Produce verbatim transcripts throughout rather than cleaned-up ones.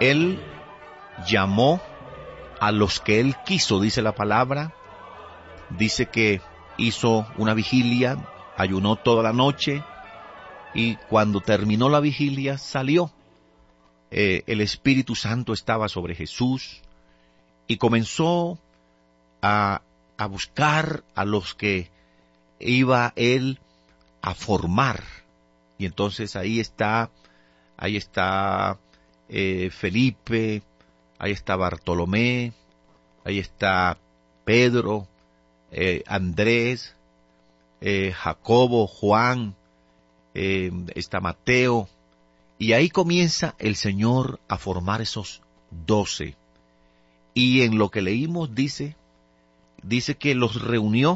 Él llamó a los que Él quiso, dice la palabra. Dice que hizo una vigilia, ayunó toda la noche, y cuando terminó la vigilia salió. Eh, el Espíritu Santo estaba sobre Jesús, y comenzó a, a buscar a los que iba Él a formar. Y entonces ahí está, ahí está eh, Felipe, ahí está Bartolomé, ahí está Pedro, eh, Andrés, eh, Jacobo, Juan, eh, está Mateo, y ahí comienza el Señor a formar esos doce. Y en lo que leímos dice, dice que los reunió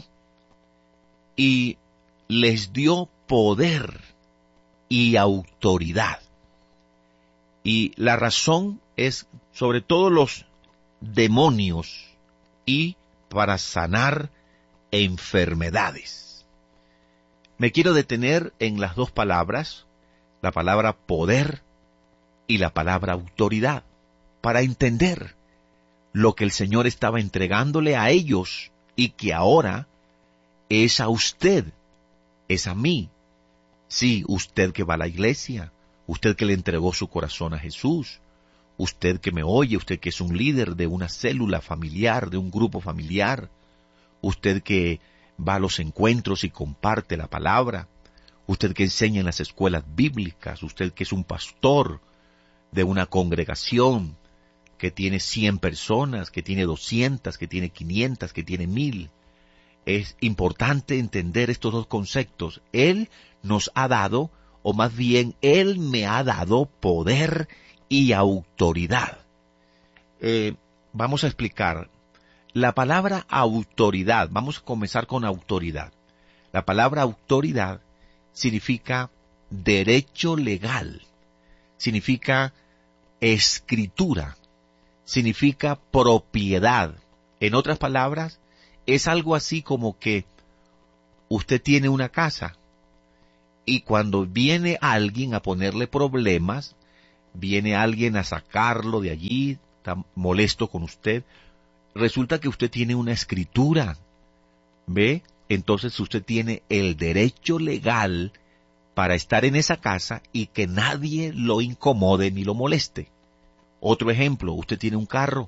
y les dio poder y autoridad. Y la razón es sobre todo los demonios y para sanar enfermedades. Me quiero detener en las dos palabras, la palabra poder y la palabra autoridad, para entender lo que el Señor estaba entregándole a ellos y que ahora es a usted, es a mí. Sí, usted que va a la iglesia, usted que le entregó su corazón a Jesús, usted que me oye, usted que es un líder de una célula familiar, de un grupo familiar, usted que va a los encuentros y comparte la palabra, usted que enseña en las escuelas bíblicas, usted que es un pastor de una congregación que tiene cien personas, que tiene doscientas, que tiene quinientas, que tiene mil. Es importante entender estos dos conceptos. Él nos ha dado, o más bien, Él me ha dado poder y autoridad. Eh, vamos a explicar. La palabra autoridad, vamos a comenzar con autoridad. La palabra autoridad significa derecho legal, significa escritura, significa propiedad. En otras palabras, es algo así como que usted tiene una casa y cuando viene alguien a ponerle problemas, viene alguien a sacarlo de allí, está molesto con usted, resulta que usted tiene una escritura, ¿ve? Entonces usted tiene el derecho legal para estar en esa casa y que nadie lo incomode ni lo moleste. Otro ejemplo, usted tiene un carro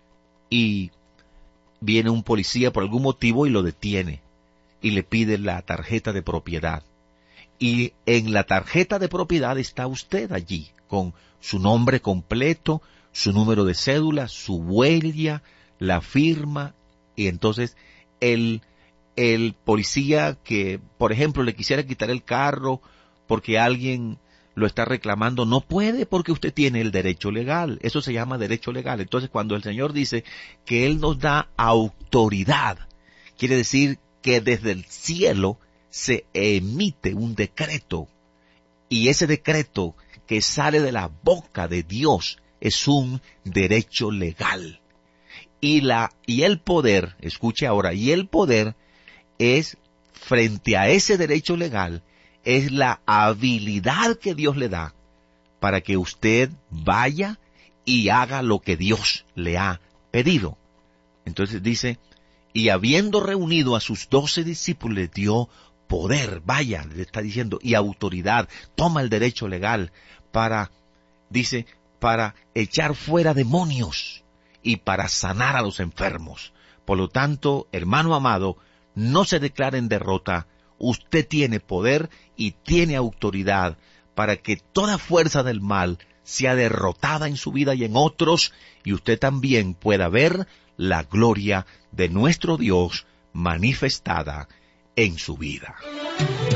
y viene un policía por algún motivo y lo detiene y le pide la tarjeta de propiedad. Y en la tarjeta de propiedad está usted allí, con su nombre completo, su número de cédula, su huella, la firma, y entonces el, el policía que, por ejemplo, le quisiera quitar el carro porque alguien lo está reclamando, no puede porque usted tiene el derecho legal. Eso se llama derecho legal. Entonces, cuando el Señor dice que Él nos da autoridad, quiere decir que desde el cielo se emite un decreto, y ese decreto que sale de la boca de Dios es un derecho legal. Y la, y el poder, escuche ahora, y el poder es, frente a ese derecho legal, es la habilidad que Dios le da para que usted vaya y haga lo que Dios le ha pedido. Entonces dice, y habiendo reunido a sus doce discípulos, les dio poder, vaya, le está diciendo, y autoridad, toma el derecho legal para, dice, para echar fuera demonios y para sanar a los enfermos. Por lo tanto, hermano amado, no se declare en derrota. Usted tiene poder y tiene autoridad para que toda fuerza del mal sea derrotada en su vida y en otros, y usted también pueda ver la gloria de nuestro Dios manifestada en su vida.